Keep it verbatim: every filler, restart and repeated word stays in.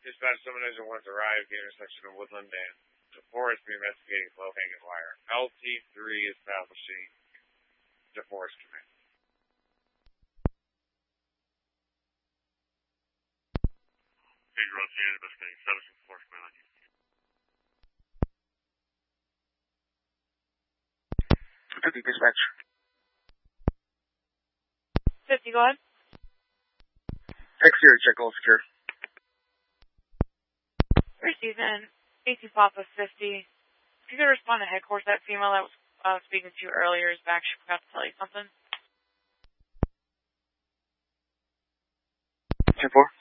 Dispatch, someone has once arrived at the intersection of Woodland and DeForest be investigating low-hanging wire. L T three establishing DeForest command. Page Road Sand investigating establishing DeForest command on you. fifty dispatch. fifty, go ahead. Exterior check, all secure. Received in A T Papa fifty. If you could respond to headquarters, that female that was uh, speaking to you earlier is back. She forgot to tell you something. ten four.